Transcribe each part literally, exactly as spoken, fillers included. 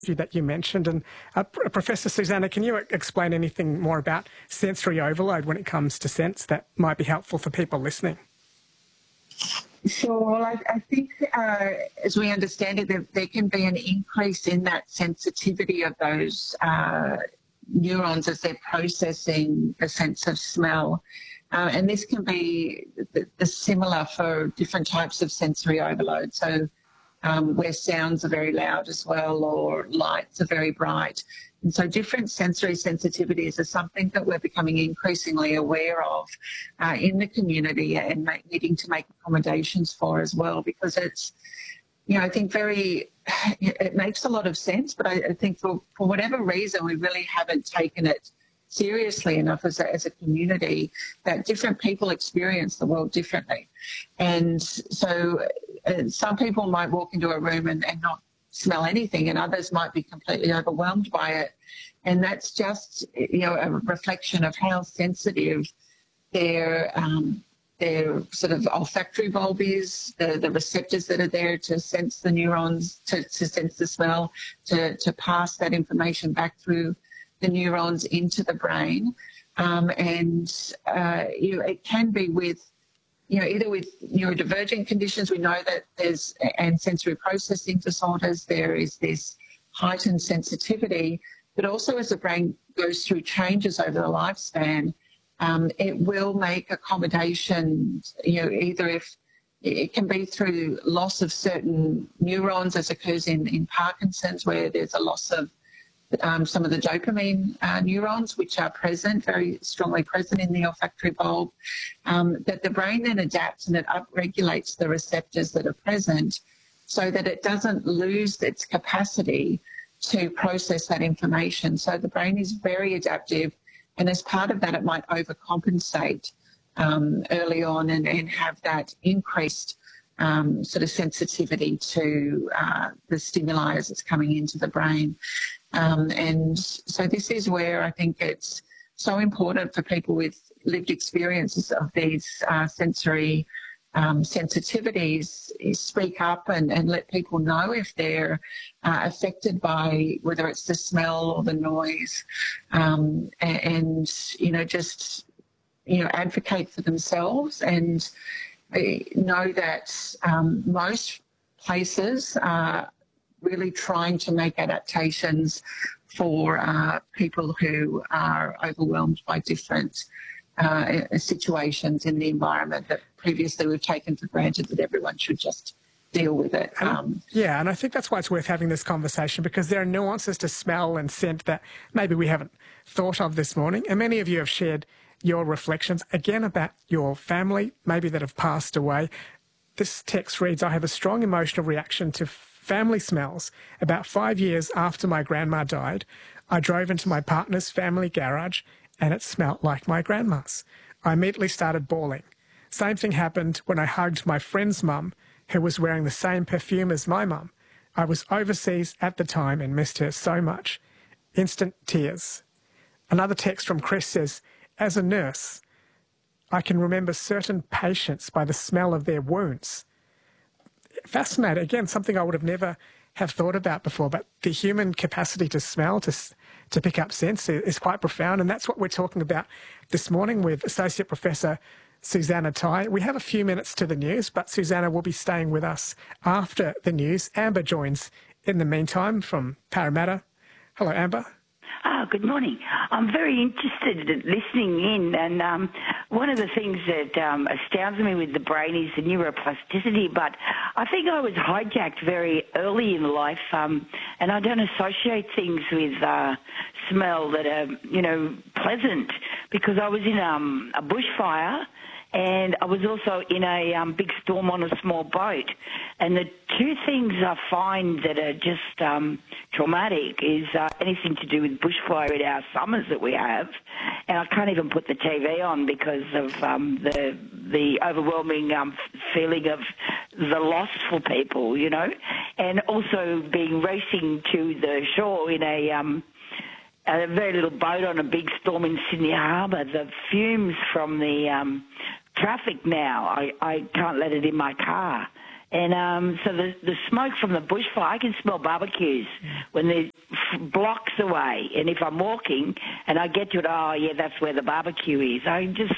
that you mentioned. And uh, Professor Susannah, can you explain anything more about sensory overload when it comes to sense that might be helpful for people listening? Sure. Well, I, I think uh, as we understand it, there, there can be an increase in that sensitivity of those uh, neurons as they're processing the sense of smell. Uh, and this can be the, the similar for different types of sensory overload. So um, where sounds are very loud as well, or lights are very bright. And so different sensory sensitivities are something that we're becoming increasingly aware of uh, in the community and make, needing to make accommodations for as well, because it's, you know, I think very, it makes a lot of sense, but I, I think for, for whatever reason, we really haven't taken it seriously enough as a, as a community, that different people experience the world differently. And so uh, some people might walk into a room and, and not smell anything, and others might be completely overwhelmed by it. And that's just, you know, a reflection of how sensitive their um, their sort of olfactory bulb is, the, the receptors that are there to sense the neurons, to, to sense the smell, to, to pass that information back through the neurons into the brain. Um, and, uh, you know, it can be with, you know, either with neurodivergent conditions, we know that there's, and sensory processing disorders, there is this heightened sensitivity, but also as the brain goes through changes over the lifespan, um, it will make accommodations, you know, either if it can be through loss of certain neurons, as occurs in, in Parkinson's, where there's a loss of Um, some of the dopamine uh, neurons, which are present, very strongly present in the olfactory bulb, um, that the brain then adapts and it upregulates the receptors that are present so that it doesn't lose its capacity to process that information. So the brain is very adaptive, and as part of that, it might overcompensate um, early on and, and have that increased Um, sort of sensitivity to uh, the stimuli as it's coming into the brain. Um, and so this is where I think it's so important for people with lived experiences of these uh, sensory um, sensitivities is speak up and, and let people know if they're uh, affected by whether it's the smell or the noise, um, and, and, you know, just, you know, advocate for themselves and know that um, most places are really trying to make adaptations for uh, people who are overwhelmed by different uh, situations in the environment that previously we've taken for granted that everyone should just deal with it. Um, yeah, and I think that's why it's worth having this conversation, because there are nuances to smell and scent that maybe we haven't thought of this morning, and many of you have shared your reflections, again, about your family, maybe that have passed away. This text reads, I have a strong emotional reaction to family smells. About five years after my grandma died, I drove into my partner's family garage and it smelt like my grandma's. I immediately started bawling. Same thing happened when I hugged my friend's mum, who was wearing the same perfume as my mum. I was overseas at the time and missed her so much. Instant tears. Another text from Chris says, as a nurse, I can remember certain patients by the smell of their wounds. Fascinating. Again, something I would have never have thought about before, but the human capacity to smell, to, to pick up scents is quite profound, and that's what we're talking about this morning with Associate Professor Susannah Tye. We have a few minutes to the news, but Susannah will be staying with us after the news. Amber joins in the meantime from Parramatta. Hello, Amber. Oh, good morning. I'm very interested in listening in, and um, one of the things that um, astounds me with the brain is the neuroplasticity, but I think I was hijacked very early in life, um, and I don't associate things with uh, smell that are, you know, pleasant, because I was in um, a bushfire, and I was also in a um, big storm on a small boat. And the two things I find that are just um, traumatic is uh, anything to do with bushfire in our summers that we have. And I can't even put the T V on because of um, the the overwhelming um, feeling of the loss for people, you know. And also being racing to the shore in a... Um, a very little boat on a big storm in Sydney Harbour. The fumes from the um, traffic now, I, I can't let it in my car. And um, so the, the smoke from the bushfire, I can smell barbecues when the blocks away. And if I'm walking and I get to it, oh, yeah, that's where the barbecue is. I just,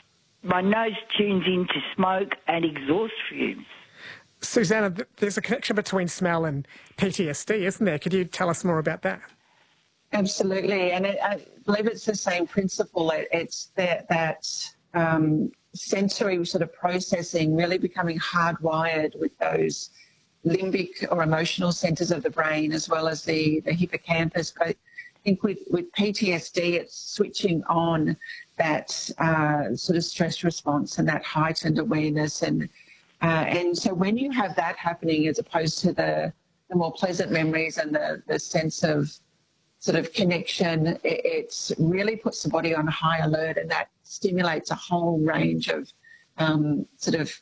my nose tunes into smoke and exhaust fumes. Susannah, there's a connection between smell and P T S D, isn't there? Could you tell us more about that? Absolutely. And it, I believe it's the same principle. It, it's that, that um, sensory sort of processing really becoming hardwired with those limbic or emotional centres of the brain, as well as the, the hippocampus. But I think with, with P T S D, it's switching on that uh, sort of stress response and that heightened awareness. And uh, and so when you have that happening, as opposed to the, the more pleasant memories and the, the sense of sort of connection, it, it really puts the body on high alert, and that stimulates a whole range of um, sort of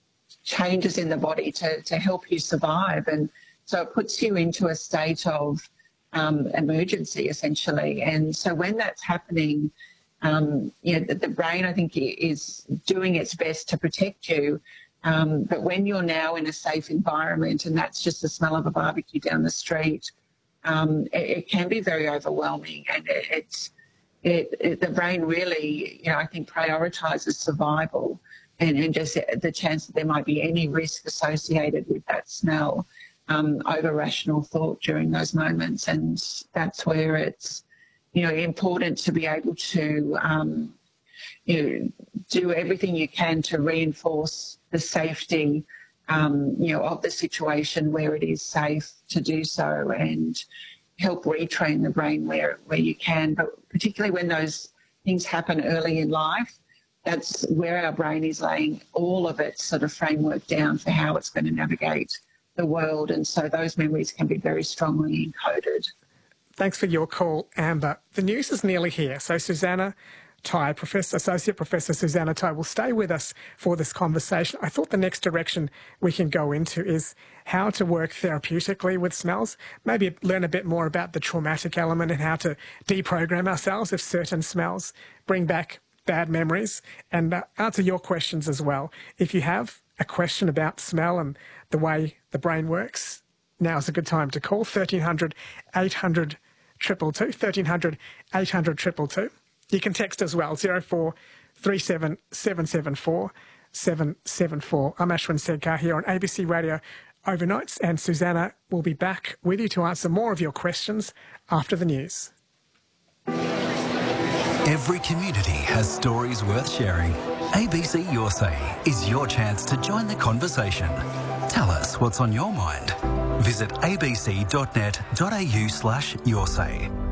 changes in the body to, to help you survive. And so it puts you into a state of um, emergency, essentially. And so when that's happening, um, you know, the, the brain, I think, is doing its best to protect you. Um, but when you're now in a safe environment, and that's just the smell of a barbecue down the street, um, it, it can be very overwhelming. And it, it's it, it, the brain really, you know, I think prioritises survival. And, and just the chance that there might be any risk associated with that smell um, over rational thought during those moments. And that's where it's, you know, important to be able to, um, you know, do everything you can to reinforce the safety, um, you know, of the situation where it is safe to do so, and help retrain the brain where, where you can. But particularly when those things happen early in life, that's where our brain is laying all of its sort of framework down for how it's going to navigate the world. And so those memories can be very strongly encoded. Thanks for your call, Amber. The news is nearly here. So Susannah Tighe, Professor, Associate Professor Susannah Tighe, will stay with us for this conversation. I thought the next direction we can go into is how to work therapeutically with smells, maybe learn a bit more about the traumatic element and how to deprogram ourselves if certain smells bring back bad memories, and uh, answer your questions as well. If you have a question about smell and the way the brain works, now's a good time to call thirteen hundred, eight hundred, two two two, thirteen hundred, eight hundred, two two two. You can text as well, zero four three seven, seven seven four, seven seven four. I'm Ashwin Sedkar here on A B C Radio Overnights, and Susannah will be back with you to answer more of your questions after the news. Every community has stories worth sharing. A B C Your Say is your chance to join the conversation. Tell us what's on your mind. Visit abc.net.au slash your say.